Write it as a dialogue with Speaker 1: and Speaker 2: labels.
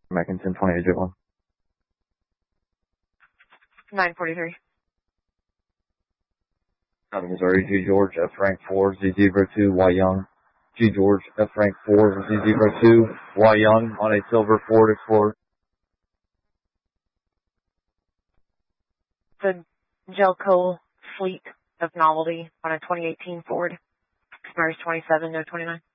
Speaker 1: Mackinson 28J1.
Speaker 2: 943.
Speaker 1: Missouri, G George, F rank 4, Z02, Y Young. G George, F rank 4, Z02, Y Young on a silver Ford Explorer.
Speaker 2: The Gelco fleet of Novelty on a 2018 Ford. Expires 27/029.